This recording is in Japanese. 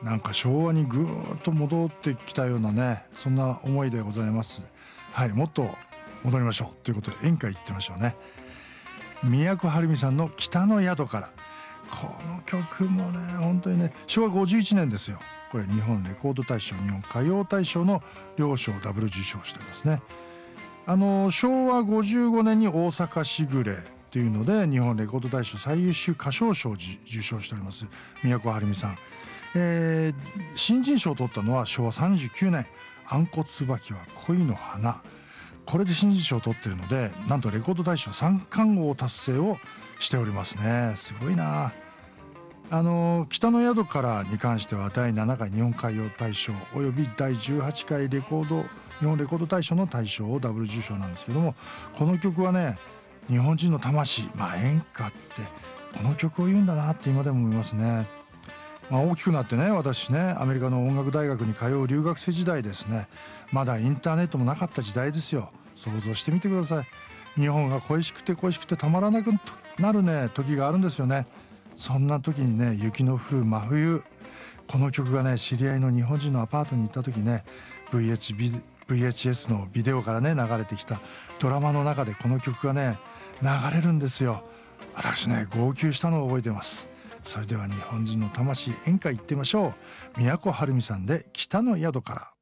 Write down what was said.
なんか昭和にぐーっと戻ってきたようなね、そんな思いでございます。はい、もっと戻りましょうということで演歌行ってみましょうね。都はるみさんの北の宿から。この曲もね、本当にね、昭和51年ですよ。これ日本レコード大賞、日本歌謡大賞の両賞ダブル受賞していますね。昭和55年に大阪しぐれっていうので日本レコード大賞最優秀歌唱賞を受賞しております都はるみさん。新人賞を取ったのは昭和39年あんこ椿は恋の花。これで新人賞を取ってるので、なんとレコード大賞3冠王達成をしておりますね。すごいな。北の宿からに関しては第7回日本歌謡大賞および第18回日本レコード大賞の大賞をダブル受賞なんですけども、この曲はね、日本人の魂、演歌ってこの曲を言うんだなって今でも思いますね。大きくなってね、私ね、アメリカの音楽大学に通う留学生時代ですね。まだインターネットもなかった時代ですよ。想像してみてください。日本が恋しくて恋しくてたまらなくなるね時があるんですよね。そんな時にね、雪の降る真冬、この曲がね、知り合いの日本人のアパートに行った時ね、VHS のビデオからね流れてきたドラマの中でこの曲がね流れるんですよ。私ね、号泣したのを覚えてます。それでは日本人の魂演歌行ってみましょう。都はるみさんで北の宿から。